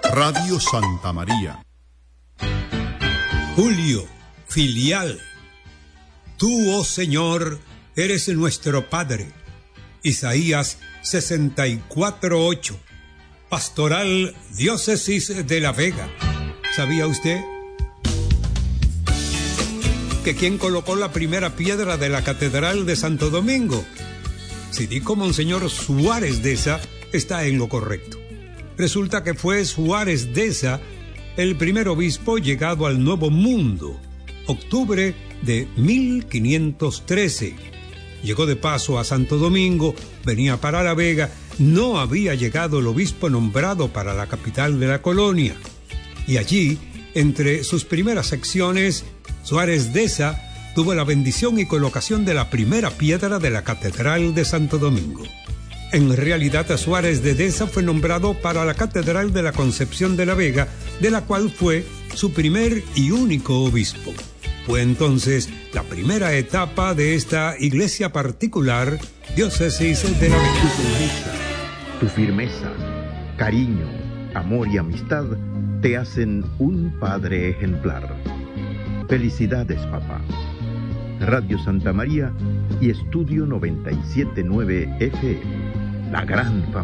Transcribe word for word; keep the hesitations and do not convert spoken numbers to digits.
Radio Santa María. Julio, filial. Tú, oh Señor, eres nuestro Padre. Isaías sesenta y cuatro, ocho. Pastoral Diócesis de La Vega. ¿Sabía usted que quien colocó la primera piedra de la Catedral de Santo Domingo? Si dijo Monseñor Suárez Deza, está en lo correcto. Resulta que fue Suárez Deza el primer obispo llegado al Nuevo Mundo, octubre de mil quinientos trece. Llegó de paso a Santo Domingo, venía para La Vega, no había llegado el obispo nombrado para la capital de la colonia. Y allí, entre sus primeras secciones, Suárez Deza tuvo la bendición y colocación de la primera piedra de la Catedral de Santo Domingo. En realidad, Suárez de Deza fue nombrado para la Catedral de la Concepción de La Vega, de la cual fue su primer y único obispo. Fue entonces la primera etapa de esta iglesia particular, Diócesis de La Vega. Tu sonrisa, tu firmeza, cariño, amor y amistad te hacen un padre ejemplar. Felicidades, papá. Radio Santa María y Estudio noventa y siete punto nueve F M. La gran familia.